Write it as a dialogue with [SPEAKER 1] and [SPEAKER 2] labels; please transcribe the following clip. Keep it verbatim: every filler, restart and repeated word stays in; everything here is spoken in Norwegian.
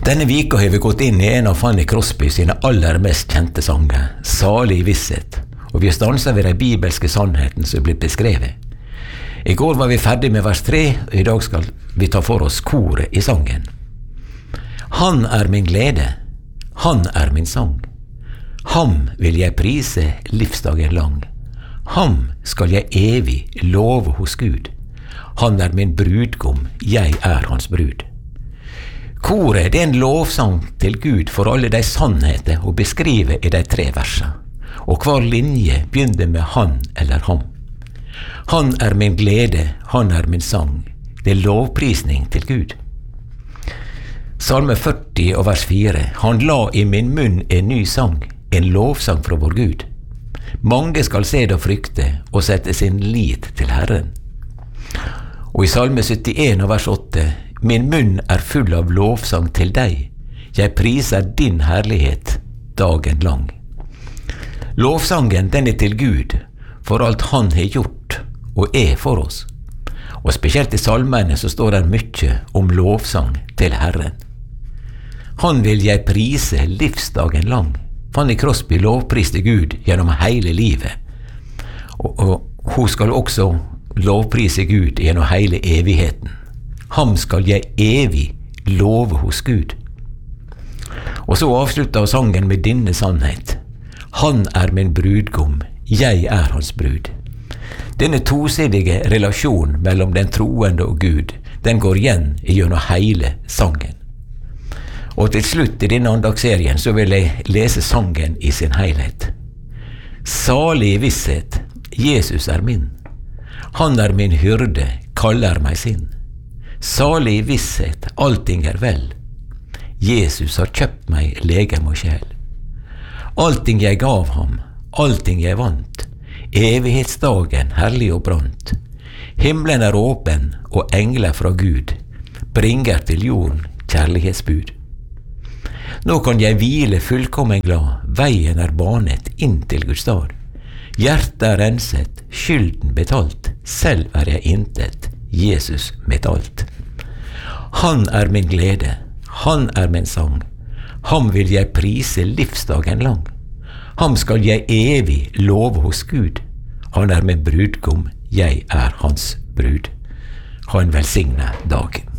[SPEAKER 1] Denne vika har vi gått inn i en av Fanny Crosby sine aller mest kjente sanger, Salig visshet, og vi har stanset ved de bibelske sannheten som blir beskrevet. I går var vi ferdig med vers tre, og i dag skal vi ta for oss koret i sangen. Han er min glede, han er min sang. Ham vil jeg prise livsdagen lang. Ham skal jeg evig love hos Gud. Han er min brudgom, jeg er hans brud. Koret det er en lovsang til Gud for alle de sannheter hun beskriver i de tre versene, og hver linje begynner med han eller ham. Han er min glede, han er min sang. Det er lovprisning til Gud. Salme førti og vers fire. Han la i min munn en ny sang, en lovsang fra vår Gud. Mange skal se det og frykte og sette sin lit til Herren. Og i Salme syttien og vers åtte. Min munn er full av lovsang til deg. Jeg priser din herlighet dagen lang. Lovsangen den er til Gud for alt han har gjort og er for oss. Og spesielt i salmene så står det mye om lovsang til Herren. Han vil jeg prise livsdagen lang. Fanny Crosby lovpriste Gud gjennom hele livet. Og, og hun skal også lovprise Gud gjennom hele evigheten. Ham skal jeg evig love hos Gud. Og så avslutter sangen med denne sannhet. Han er min brudgom, jeg er hans brud. Denne tosidige relasjon mellom den troende og Gud, den går igjen gjennom hele sangen. Og til slutt i denne andagsserien så vil jeg lese sangen i sin helhet. Salig visshet, Jesus er min. Han er min hyrde, kaller meg sin. Salig visshet, allting er vel. Jesus har kjøpt meg legem og sjel. Allting jeg gav ham, allting jeg vant. Evighetsdagen herlig og brant. Himmelen er åpen, og engler fra Gud bringer til jorden kjærlighetsbud. Nå kan jeg hvile fullkommen glad, veien er banet inn til Guds stad. Hjertet er renset, skylden betalt, selv er jeg intet, Jesus mitt alt. Han er min glede, han er min sang, ham vil jeg prise livsdagen lang. Ham skal jeg evig love hos Gud, han er min brudgom, jeg er hans brud. Ha en velsignet dag.